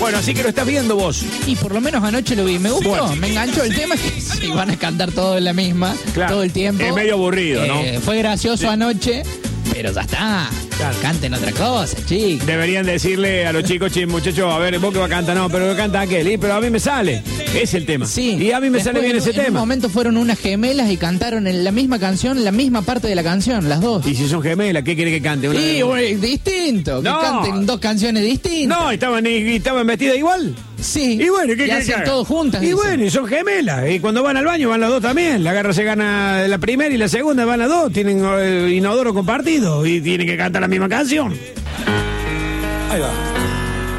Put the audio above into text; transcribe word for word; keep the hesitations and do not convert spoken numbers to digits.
Bueno, así que lo estás viendo vos. Y por lo menos anoche lo vi. Me gustó, Bueno. me enganchó. El tema es que si van a cantar todo en la misma, Claro. todo el tiempo. Es medio aburrido, ¿no? Eh, fue gracioso Sí. anoche, pero ya está. Claro. Canten otra cosa, chicos. Deberían decirle a los chicos, che, muchachos, a ver, vos que va a cantar, no, pero que canta aquel, y, pero a mí me sale. Es el tema. Sí. Y a mí me Después, sale bien ese en un tema. momento fueron unas gemelas y cantaron en la misma canción, la misma parte de la canción, las dos. Y si son gemelas, ¿qué quiere que cante? Una Sí, de- güey, distinto. No. Que canten dos canciones distintas. No, estaban, y estaban vestidas igual. Sí. Y bueno, ¿qué y querés hacen que haga? todo juntas. Y dicen. bueno, y son gemelas. Y cuando van al baño van las dos también. La garra se gana la primera y la segunda van las dos. Tienen eh, inodoro compartido y tienen que cantar la misma canción. Ahí va.